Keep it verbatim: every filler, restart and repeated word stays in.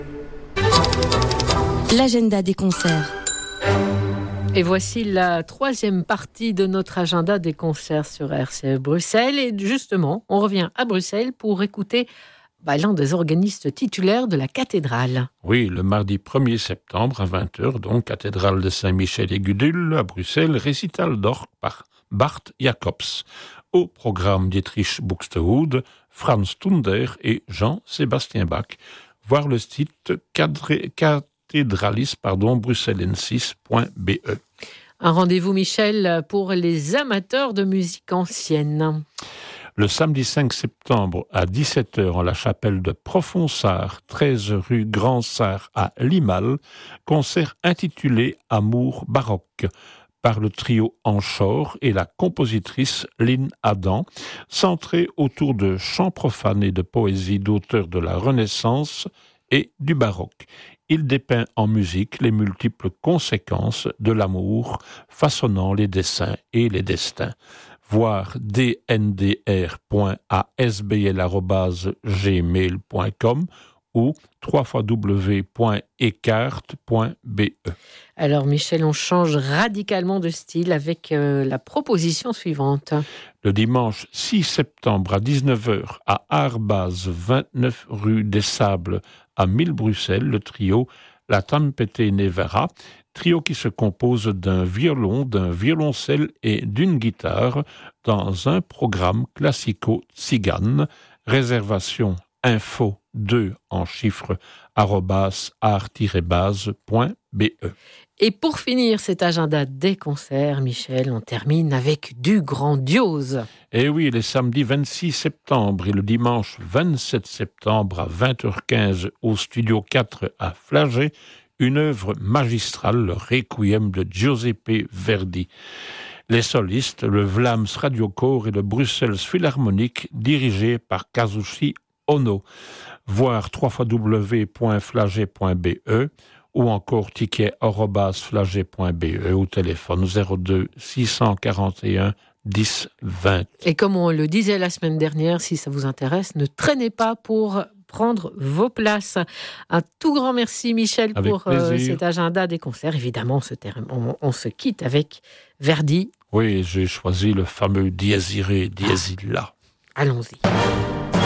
L'agenda des concerts. Et voici la troisième partie de notre agenda des concerts sur R C F Bruxelles. Et justement, on revient à Bruxelles pour écouter bah, l'un des organistes titulaires de la cathédrale. Oui, le mardi premier septembre à vingt heures, donc, cathédrale de Saint-Michel et Gudule à Bruxelles, récital d'orgue par Bart Jacobs. Au programme Dietrich Buxtehude, Franz Thunder et Jean-Sébastien Bach. Voir le site cadré, cadré, cathédralis, pardon, bruxellensis point b e. Un rendez-vous, Michel, pour les amateurs de musique ancienne. Le samedi cinq septembre à dix-sept heures en la chapelle de Profonsart, treize rue Grand-Sart à Limal, concert intitulé Amour baroque par le trio Anchor et la compositrice Lynn Adam, centré autour de chants profanes et de poésie d'auteurs de la Renaissance et du baroque. Il dépeint en musique les multiples conséquences de l'amour, façonnant les desseins et les destins. Voir d n d r point a s b l arobase gmail point com ou w w w point ecart point b e. Alors Michel, on change radicalement de style avec euh, la proposition suivante. Le dimanche six septembre à dix-neuf heures à Arbaz, vingt-neuf rue des Sables à mille Bruxelles, le trio La Tempete Nevera, trio qui se compose d'un violon, d'un violoncelle et d'une guitare dans un programme classico-tzigane. Réservation info deux en chiffres arobase art-base point b e. Et pour finir cet agenda des concerts, Michel, on termine avec du grandiose. Et oui, les samedis vingt-six septembre et le dimanche vingt-sept septembre à vingt heures quinze au Studio quatre à Flagey, une œuvre magistrale, le Requiem de Giuseppe Verdi. Les solistes, le Vlaams Radiochor et le Bruxelles Philharmonique, dirigés par Kazushi Ono. Voir w w w point flagey point b e ou encore ticket arobase flagey point b e au téléphone zéro deux six cent quarante et un dix vingt. Et comme on le disait la semaine dernière, si ça vous intéresse, ne traînez pas pour prendre vos places. Un tout grand merci Michel avec pour euh, cet agenda des concerts. Évidemment, on se, ter- on, on se quitte avec Verdi. Oui, j'ai choisi le fameux Dies irae, Dies illa. Allons-y.